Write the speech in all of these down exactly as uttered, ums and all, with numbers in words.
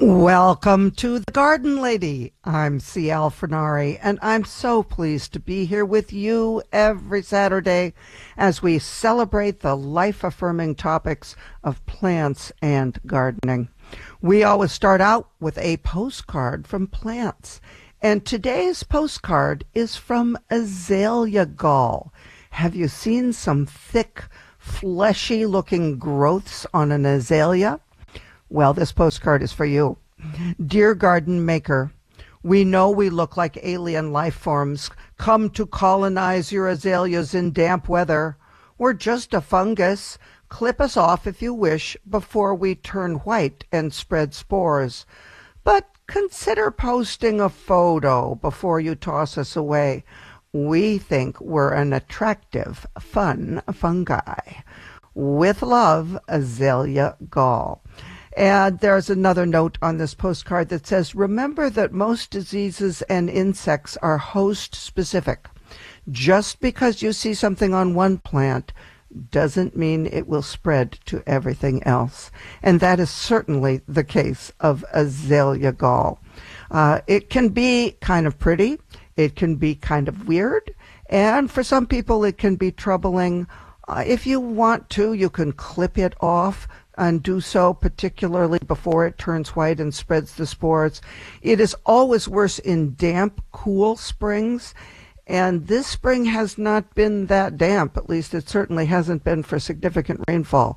Welcome to The Garden Lady. I'm C L Fernari, and I'm so pleased to be here with you every Saturday as we celebrate the life-affirming topics of plants and gardening. We always start out with a postcard from plants, and today's postcard is from azalea gall. Have you seen some thick, fleshy-looking growths on an azalea? Well, this postcard is for you. Dear garden maker, we know we look like alien life forms come to colonize your azaleas in damp weather. We're just a fungus. Clip us off if you wish before we turn white and spread spores. But consider posting a photo before you toss us away. We think we're an attractive, fun fungi. With love, Azalea Gall. And there's another note on this postcard that says, remember that most diseases and insects are host-specific. Just because you see something on one plant doesn't mean it will spread to everything else. And that is certainly the case of Azalea Gall. Uh, it can be kind of pretty. It can be kind of weird. And for some people, it can be troubling. Uh, if you want to, you can clip it off and do so particularly before it turns white and spreads the spores. It is always worse in damp, cool springs, and this spring has not been that damp. At least it certainly hasn't been for significant rainfall.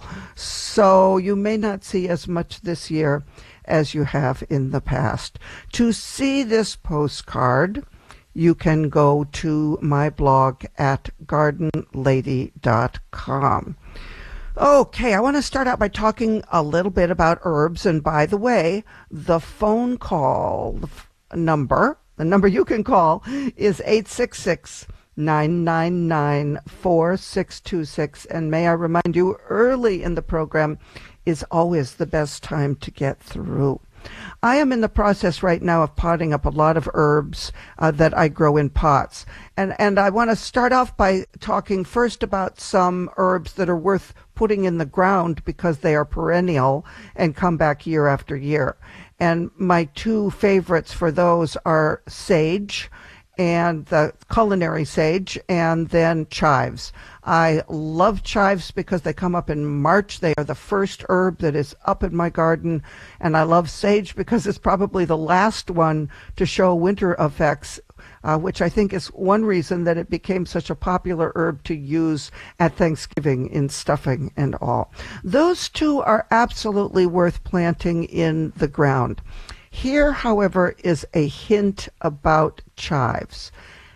So you may not see as much this year as you have in the past. To see this postcard, you can go to my blog at garden lady dot com. Okay, I want to start out by talking a little bit about herbs. And by the way, the phone call number, the number you can call is eight six six, nine nine nine, four six two six. And may I remind you, early in the program is always the best time to get through. I am in the process right now of potting up a lot of herbs uh, that I grow in pots. And, and I want to start off by talking first about some herbs that are worth putting in the ground because they are perennial and come back year after year. And my two favorites for those are sage and the culinary sage, and then chives. I love chives because they come up in March. They are the first herb that is up in my garden. And I love sage because it's probably the last one to show winter effects, uh, which I think is one reason that it became such a popular herb to use at Thanksgiving in stuffing and all. Those two are absolutely worth planting in the ground. Here, however, is a hint about chives.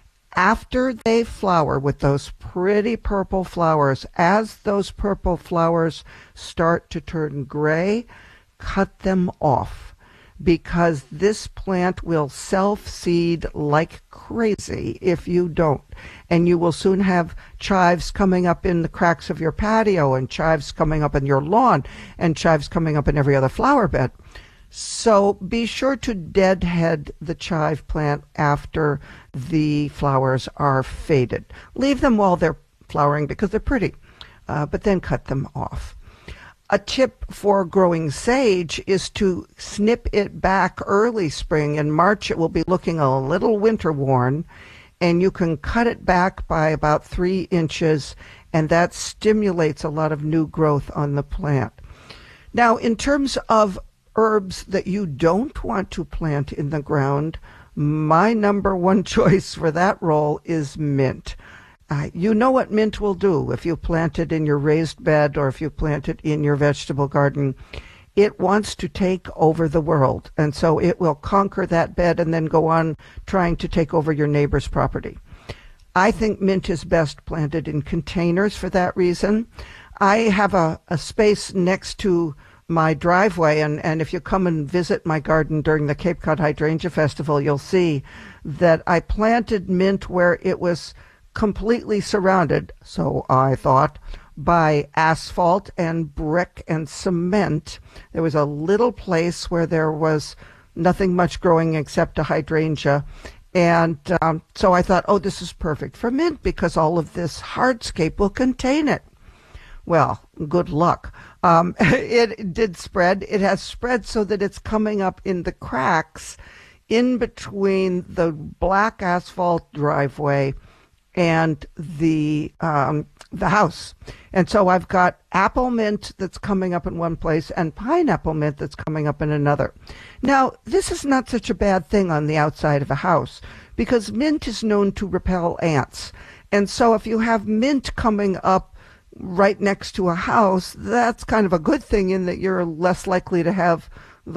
After they flower with those pretty purple flowers, as those purple flowers start to turn gray, cut them off, because this plant will self-seed like crazy if you don't. And you will soon have chives coming up in the cracks of your patio, and chives coming up in your lawn, and chives coming up in every other flower bed. So be sure to deadhead the chive plant after the flowers are faded. Leave them while they're flowering because they're pretty, uh, but then cut them off. A tip for growing sage is to snip it back early spring. In March, it will be looking a little winter worn, and you can cut it back by about three inches, and that stimulates a lot of new growth on the plant. Now, in terms of herbs that you don't want to plant in the ground, my number one choice for that role is mint. Uh, you know what mint will do if you plant it in your raised bed or if you plant it in your vegetable garden. It wants to take over the world, and so it will conquer that bed and then go on trying to take over your neighbor's property. I think mint is best planted in containers for that reason. I have a, a space next to my driveway, and, and if you come and visit my garden during the Cape Cod Hydrangea Festival, you'll see that I planted mint where it was completely surrounded, so I thought, by asphalt and brick and cement. There was a little place where there was nothing much growing except a hydrangea, and um, so I thought, oh, this is perfect for mint because all of this hardscape will contain it. well, good luck. Um, it did spread. It has spread so that it's coming up in the cracks in between the black asphalt driveway and the um, the house. And so I've got apple mint that's coming up in one place and pineapple mint that's coming up in another. Now, this is not such a bad thing on the outside of a house because mint is known to repel ants. And so if you have mint coming up right next to a house, that's kind of a good thing in that you're less likely to have